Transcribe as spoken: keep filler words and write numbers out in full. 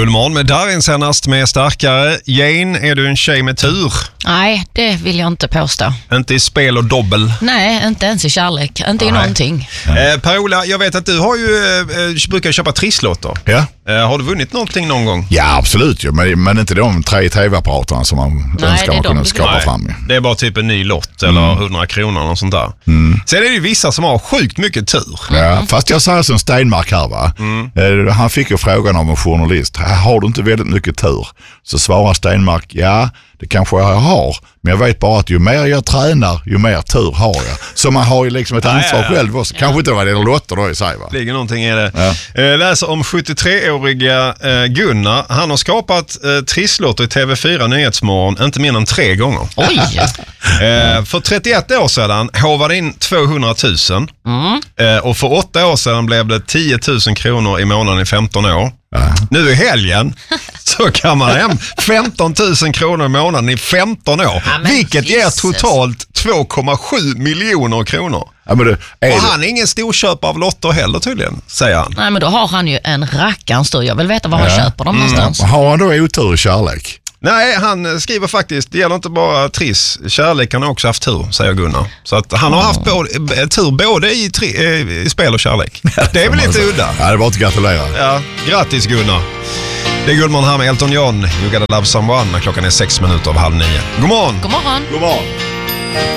Gullmorgon med Darin senast med starkare. Jane, är du en tjej med tur? Nej, det vill jag inte påstå. Inte i spel och dobbel? Nej, inte ens i kärlek. Inte i Nej. någonting. Eh, Per-Ola, jag vet att du har ju, eh, brukar köpa trisslotter. Ja. Eh, har du vunnit någonting någon gång? Ja, absolut. Ja. Men, men inte de tre tv-apparaterna som man Nej, önskar det är man de kunna vi skapa vill. fram. Ja. Det är bara typ en ny lott eller hundra kronor och sånt där. Mm. Sen är det ju vissa som har sjukt mycket tur. Ja, fast jag säger som Steinmark här va. Mm. Han fick ju frågan av en journalist. Har du inte väldigt mycket tur? Så svarar Steinmark, ja det kanske jag har. Men jag vet bara att ju mer jag tränar, ju mer tur har jag. Så man har ju liksom ett ansvar ja, ja. själv också. Kanske inte vad det är lotter då i sig va. Det ligger någonting i det. Ja. Eh, läser om sjuttiotre-åriga eh, Gunnar. Han har skapat eh, trisslotter i T V fyra Nyhetsmorgon inte mer än tre gånger. Oj! Eh, för trettioett år sedan hovade in tvåhundratusen. Mm. Eh, och för åtta år sedan blev det tio tusen kronor i månaden i femton år. Ja. Nu i helgen så kan man hem femton tusen kronor i månaden i femton år. Ja, vilket Jesus. ger totalt två komma sju miljoner kronor. Ja, men det, är Och det, han är ingen storköp av lotter heller tydligen, säger han. Nej, men då har han ju en rackarns tur. Jag vill veta var han Ja. köper dem någonstans. har han då otur i kärlek? Nej, han skriver faktiskt, det gäller inte bara triss. Kärlek har också haft tur, säger Gunnar. Så att han har haft både, tur både i, tri, i spel och kärlek. Det är väl lite udda. Ja, det är bara att gratulera. Ja, grattis Gunnar. Det är Gullmorgon här med Elton John. You gotta love someone. Klockan är sex minuter av halv nio. God morgon! God morgon! God morgon.